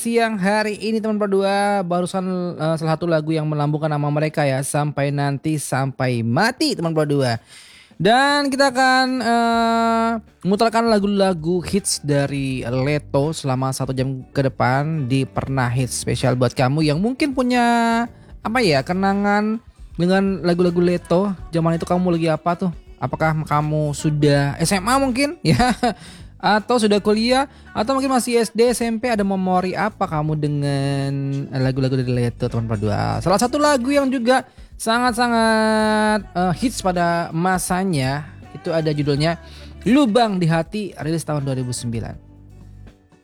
Siang hari ini teman berdua barusan salah satu lagu yang melambungkan nama mereka ya, Sampai Nanti Sampai Mati teman berdua. Dan kita akan memutarkan lagu-lagu hits dari Leto selama 1 jam ke depan di Pernah Hits spesial buat kamu yang mungkin punya apa ya, kenangan dengan lagu-lagu Leto. Zaman itu kamu lagi apa tuh? Apakah kamu sudah SMA mungkin ya? Atau sudah kuliah? Atau mungkin masih SD, SMP? Ada memori apa kamu dengan lagu-lagu dari Leto teman berdua? Salah satu lagu yang juga sangat-sangat hits pada masanya itu ada judulnya Lubang di Hati, rilis tahun 2009.